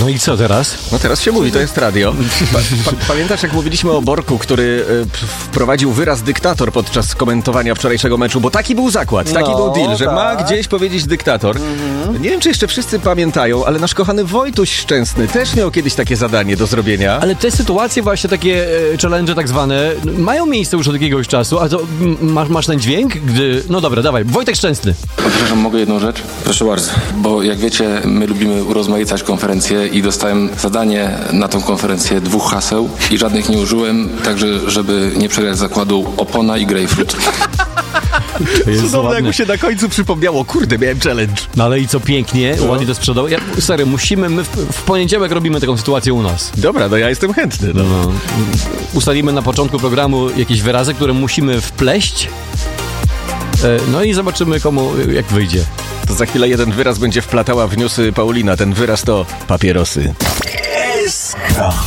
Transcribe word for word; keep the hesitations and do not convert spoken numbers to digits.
No i co teraz? No teraz się mówi, to jest radio. Pa, pa, pamiętasz, jak mówiliśmy o Borku, który y, wprowadził wyraz dyktator podczas komentowania wczorajszego meczu, bo taki był zakład, taki No, był deal, że tak. ma gdzieś powiedzieć dyktator. Mhm. Nie wiem, czy jeszcze wszyscy pamiętają, ale nasz kochany Wojtuś Szczęsny też miał kiedyś takie zadanie do zrobienia. Ale te sytuacje właśnie, takie e, challenge tak zwane, mają miejsce już od jakiegoś czasu, a to m, masz, masz ten dźwięk, gdy... No dobra, dawaj, Wojtek Szczęsny. Przepraszam, mogę jedną rzecz? Proszę bardzo. Bo jak wiecie, my lubimy urozmaicać konferencję i dostałem zadanie na tą konferencję dwóch haseł i żadnych nie użyłem, także żeby nie przegrać zakładu opona i grapefruit. To jest Cudowne, jak ładne. mu się na końcu przypomniało, kurde, miałem challenge. No ale i co pięknie, ładnie to sprzedał. Ja, serio, musimy, my w, w poniedziałek robimy taką sytuację u nas. Dobra, no ja jestem chętny. No. No, ustalimy na początku programu jakieś wyrazy, które musimy wpleść. E, no i zobaczymy, komu jak wyjdzie. To za chwilę jeden wyraz będzie wplatała w newsy Paulina. Ten wyraz to papierosy.